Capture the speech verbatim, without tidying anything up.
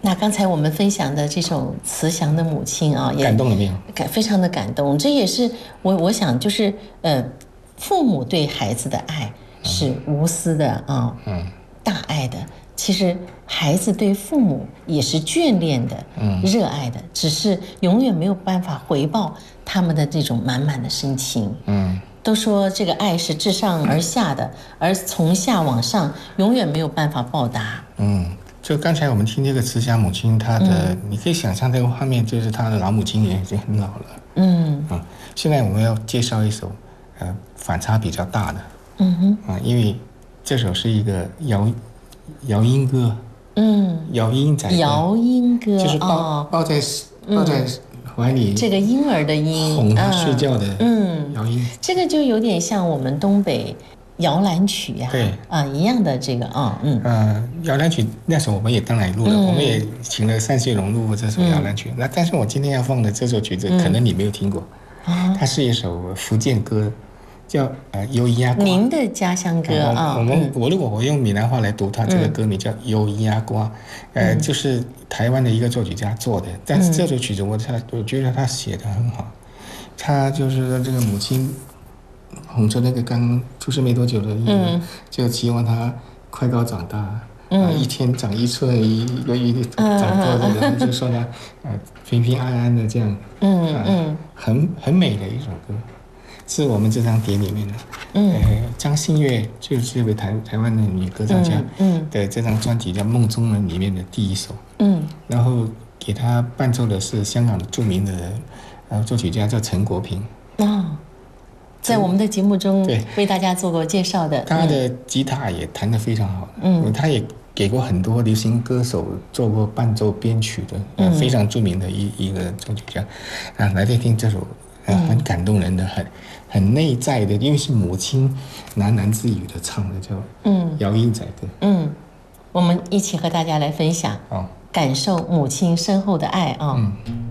那刚才我们分享的这首慈祥的母亲啊，也感动了没有？ 感非常的感动。这也是我我想就是呃，父母对孩子的爱是无私的啊，嗯，大爱的。其实孩子对父母也是眷恋的，嗯，热爱的，只是永远没有办法回报他们的这种满满的深情，嗯。都说这个爱是自上而下的，而从下往上永远没有办法报答。 嗯，就刚才我们听这个慈祥母亲，她的、嗯、你可以想象这个画面，就是她的老母亲也已经很老了。嗯啊，现在我们要介绍一首，呃，反差比较大的。嗯哼啊，因为这首是一个摇摇音歌。嗯，摇音仔歌。 摇音歌就是抱、哦、抱在抱在。嗯怀里这个婴儿的婴， 哄他睡觉的嗯摇音、嗯， 这个就有点像我们东北摇篮曲呀、啊， 对啊一样的这个啊嗯呃摇篮曲那首我们也当然录了、嗯，我们也请了单雪荣录过这首摇篮曲、嗯。那但是我今天要放的这首曲子，嗯、可能你没有听过，啊，它是一首福建歌。叫呃优伊阿瓜， 您的家乡歌啊、 呃。我们、嗯、我如果我用闽南话来读它这个歌名叫优伊阿瓜，呃、嗯，就是台湾的一个作曲家做的。但是这首曲子我他我觉得他写的很好，他就是说这个母亲哄着那个刚出生没多久的婴儿、嗯，就希望他快高长大，嗯、呃，一天长一寸，一个一个长多的，然后就说他呃平平安安的这样，嗯嗯、呃，很很美的一首歌。是我们这张碟里面的，嗯，呃，张馨月就是这位台台湾的女歌唱家，嗯，的这张专辑叫《梦中人》里面的第一首，嗯，然后给她伴奏的是香港的著名的呃作曲家叫陈国平， 哦，在我们的节目中对为大家做过介绍的， 他的吉他也弹得非常好，嗯，他也给过很多流行歌手做过伴奏编曲的，呃，非常著名的一一个作曲家，啊，来听听这首。呃、很感动人的，很很内在的，因为是母亲喃喃自语的唱的，叫嗯摇音仔歌。嗯， 我们一起和大家来分享，哦，感受母亲深厚的爱啊。哦嗯